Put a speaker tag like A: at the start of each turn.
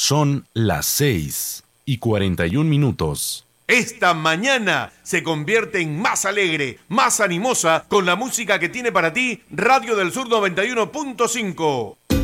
A: Son las 6:41.
B: Esta mañana se convierte en más alegre, más animosa con la música que tiene para ti Radio del Sur 91.5.